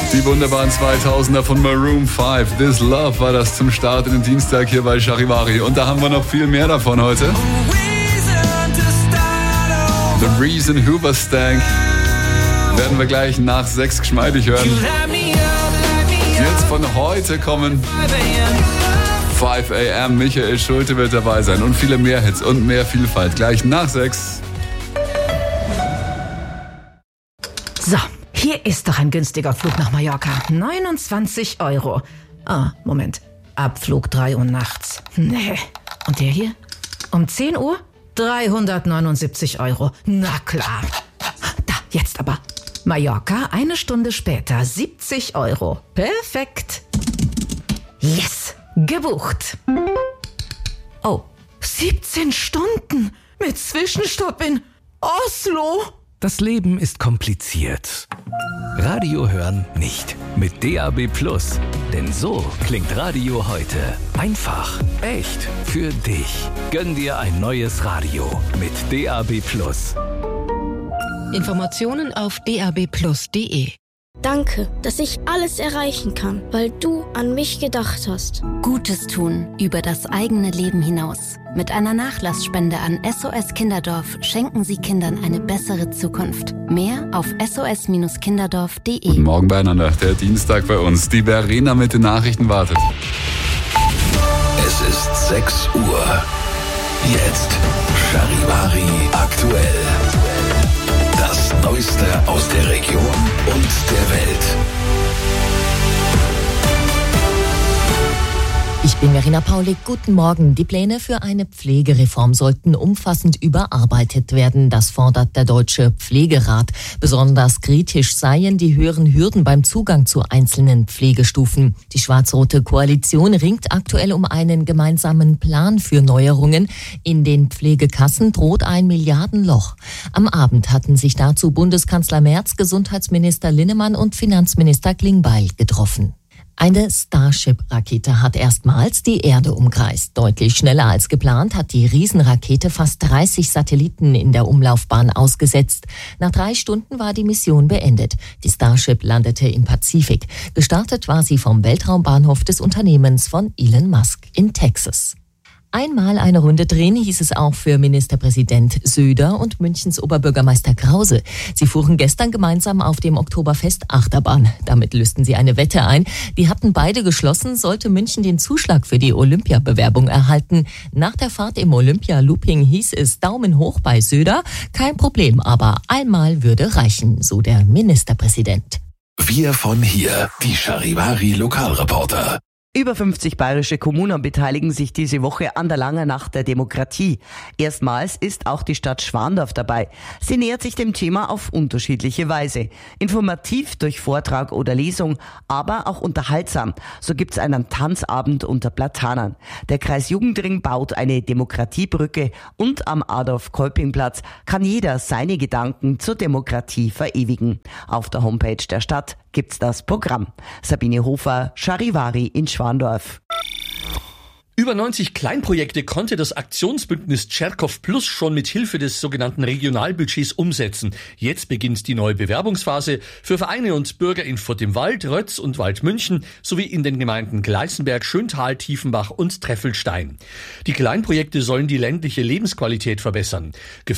Die wunderbaren 2000er von Maroon 5. This Love war das zum Start in den Dienstag hier bei Charivari. Und da haben wir noch viel mehr davon heute. The Reason Hoobastank werden wir gleich nach 6 geschmeidig hören. Jetzt von heute kommen 5 AM. Michael Schulte wird dabei sein und viele mehr Hits und mehr Vielfalt. Gleich nach 6. So, hier ist doch ein günstiger Flug nach Mallorca. 29 €. Ah, Moment. Abflug 3 Uhr nachts. Nee. Und der hier? Um 10 Uhr? 379 €. Na klar. Da, jetzt aber. Mallorca, 1 Stunde später, 70 €. Perfekt. Yes, gebucht. Oh, 17 Stunden mit Zwischenstopp in Oslo. Das Leben ist kompliziert. Radio hören nicht. Mit DAB+. Denn so klingt Radio heute. Einfach, echt, für dich. Gönn dir ein neues Radio mit DAB+. Informationen auf dabplus.de. Danke, dass ich alles erreichen kann, weil du an mich gedacht hast. Gutes tun über das eigene Leben hinaus. Mit einer Nachlassspende an SOS Kinderdorf schenken Sie Kindern eine bessere Zukunft. Mehr auf sos-kinderdorf.de. Guten Morgen beieinander, der Dienstag bei uns. Die Verena mit den Nachrichten wartet. Es ist 6 Uhr. Jetzt Charivari aktuell. Das Neueste aus der Region und der Welt. Ich bin Verena Paulik. Guten Morgen. Die Pläne für eine Pflegereform sollten umfassend überarbeitet werden. Das fordert der Deutsche Pflegerat. Besonders kritisch seien die höheren Hürden beim Zugang zu einzelnen Pflegestufen. Die schwarz-rote Koalition ringt aktuell um einen gemeinsamen Plan für Neuerungen. In den Pflegekassen droht ein Milliardenloch. Am Abend hatten sich dazu Bundeskanzler Merz, Gesundheitsminister Linnemann und Finanzminister Klingbeil getroffen. Eine Starship-Rakete hat erstmals die Erde umkreist. Deutlich schneller als geplant hat die Riesenrakete fast 30 Satelliten in der Umlaufbahn ausgesetzt. Nach 3 Stunden war die Mission beendet. Die Starship landete im Pazifik. Gestartet war sie vom Weltraumbahnhof des Unternehmens von Elon Musk in Texas. Einmal eine Runde drehen hieß es auch für Ministerpräsident Söder und Münchens Oberbürgermeister Krause. Sie fuhren gestern gemeinsam auf dem Oktoberfest Achterbahn. Damit lösten sie eine Wette ein. Die hatten beide geschlossen, sollte München den Zuschlag für die Olympiabewerbung erhalten. Nach der Fahrt im Olympia-Looping hieß es Daumen hoch bei Söder. Kein Problem, aber einmal würde reichen, so der Ministerpräsident. Wir von hier, die Charivari Lokalreporter. Über 50 bayerische Kommunen beteiligen sich diese Woche an der Langen Nacht der Demokratie. Erstmals ist auch die Stadt Schwandorf dabei. Sie nähert sich dem Thema auf unterschiedliche Weise. Informativ durch Vortrag oder Lesung, aber auch unterhaltsam. So gibt's einen Tanzabend unter Platanern. Der Kreis Jugendring baut eine Demokratiebrücke und am Adolf-Kolping-Platz kann jeder seine Gedanken zur Demokratie verewigen. Auf der Homepage der Stadt gibt's das Programm. Sabine Hofer, Charivari in Schwandorf. Über 90 Kleinprojekte konnte das Aktionsbündnis Tscherkow Plus schon mit Hilfe des sogenannten Regionalbudgets umsetzen. Jetzt beginnt die neue Bewerbungsphase für Vereine und Bürger in Furt im Wald, Rötz und Waldmünchen sowie in den Gemeinden Gleißenberg, Schöntal, Tiefenbach und Treffelstein. Die Kleinprojekte sollen die ländliche Lebensqualität verbessern.